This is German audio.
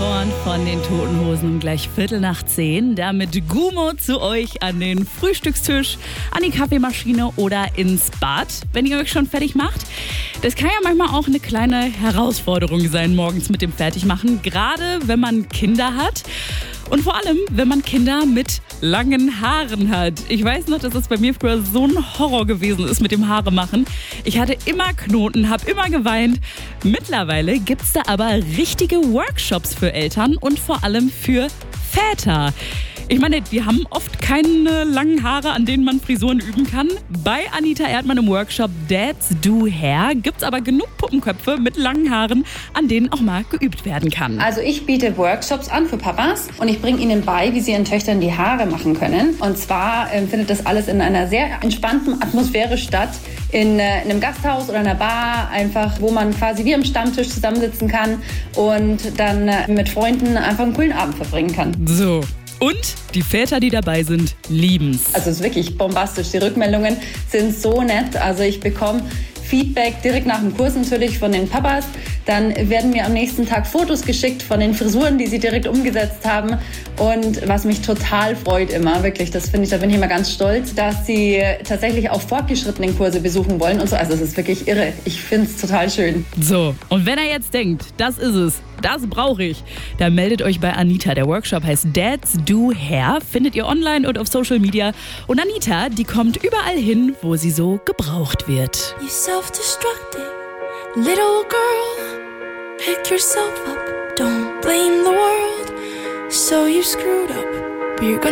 Born von den Toten Hosen um gleich 10:15. Damit Gummo zu euch an den Frühstückstisch, an die Kaffeemaschine oder ins Bad, wenn ihr euch schon fertig macht. Das kann ja manchmal auch eine kleine Herausforderung sein, morgens mit dem Fertigmachen, gerade wenn man Kinder hat. Und vor allem, wenn man Kinder mit langen Haaren hat. Ich weiß noch, dass das bei mir früher so ein Horror gewesen ist mit dem Haaremachen. Ich hatte immer Knoten, habe immer geweint. Mittlerweile gibt es da aber richtige Workshops für Eltern und vor allem für Väter. Ich meine, die haben oft keine langen Haare, an denen man Frisuren üben kann. Bei Anita Erdmann im Workshop Dads Do Hair gibt's aber genug Puppenköpfe mit langen Haaren, an denen auch mal geübt werden kann. Also ich biete Workshops an für Papas und ich bringe ihnen bei, wie sie ihren Töchtern die Haare machen können. Und zwar findet das alles in einer sehr entspannten Atmosphäre statt. In einem Gasthaus oder einer Bar, einfach, wo man quasi wie am Stammtisch zusammensitzen kann und dann mit Freunden einfach einen coolen Abend verbringen kann. So. Und die Väter, die dabei sind, lieben's. Also es ist wirklich bombastisch. Die Rückmeldungen sind so nett. Also ich bekomme Feedback direkt nach dem Kurs natürlich von den Papas. Dann werden mir am nächsten Tag Fotos geschickt von den Frisuren, die sie direkt umgesetzt haben. Und was mich total freut immer, wirklich, das finde ich, da bin ich immer ganz stolz, dass sie tatsächlich auch fortgeschrittenen Kurse besuchen wollen und so. Also es ist wirklich irre. Ich finde es total schön. So, und wenn er jetzt denkt, das ist es, das brauche ich, dann meldet euch bei Anita. Der Workshop heißt Dads Do Hair, findet ihr online und auf Social Media. Und Anita, die kommt überall hin, wo sie so gebraucht wird. You self-destructing little girl, pick yourself up, don't blame the world. So you screwed up, but you're gonna